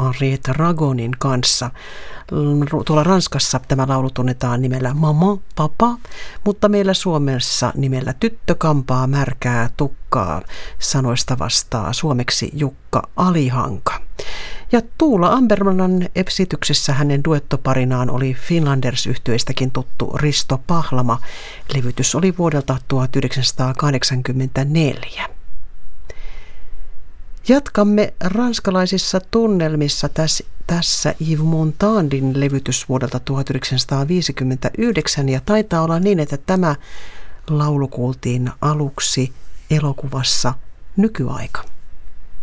Henriette Ragonin kanssa. Tuolla Ranskassa tämä laulu tunnetaan nimellä Maman, Papa, mutta meillä Suomessa nimellä Tyttö kampaa märkää tukkaa. Sanoista vastaa suomeksi Jukka Alihanka. Ja Tuula Ambermanan esityksessä hänen duettoparinaan oli Finlanders-yhtyeestäkin tuttu Risto Pahlama. Levytys oli vuodelta 1984. Jatkamme ranskalaisissa tunnelmissa tässä Yves Montandin levytys vuodelta 1959 ja taitaa olla niin, että tämä laulu kuultiin aluksi elokuvassa Nykyaika.